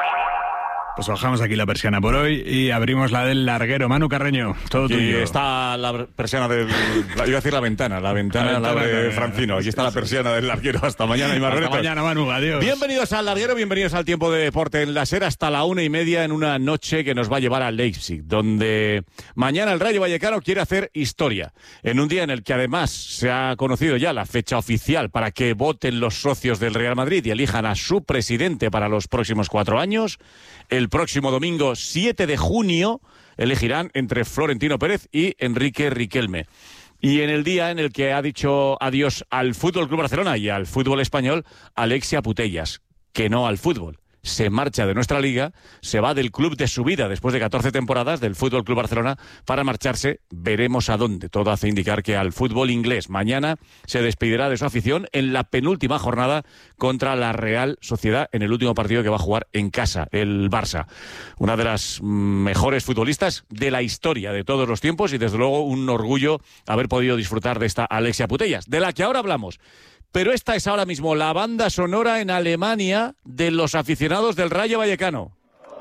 Pues bajamos aquí la persiana por hoy y abrimos la del larguero. Manu Carreño, todo tuyo. Aquí está la persiana del... Iba a decir la ventana de Francino. Aquí está la persiana del larguero. Hasta mañana y más Hasta mañana, Manu. Adiós. Bienvenidos al larguero, bienvenidos al Tiempo de Deporte en la SER hasta la 1:30 en una noche que nos va a llevar a Leipzig, donde mañana el Rayo Vallecano quiere hacer historia. En un día en el que además se ha conocido ya la fecha oficial para que voten los socios del Real Madrid y elijan a su presidente para los próximos 4 años. El próximo domingo 7 de junio elegirán entre Florentino Pérez y Enrique Riquelme. Y en el día en el que ha dicho adiós al Fútbol Club Barcelona y al fútbol español, Alexia Putellas, que no al fútbol. Se marcha de nuestra liga, se va del club de su vida después de 14 temporadas del Fútbol Club Barcelona para marcharse, veremos a dónde. Todo hace indicar que al fútbol inglés. Mañana se despedirá de su afición en la penúltima jornada contra la Real Sociedad en el último partido que va a jugar en casa, el Barça. Una de las mejores futbolistas de la historia de todos los tiempos y desde luego un orgullo haber podido disfrutar de esta Alexia Putellas, de la que ahora hablamos. Pero esta es ahora mismo la banda sonora en Alemania de los aficionados del Rayo Vallecano.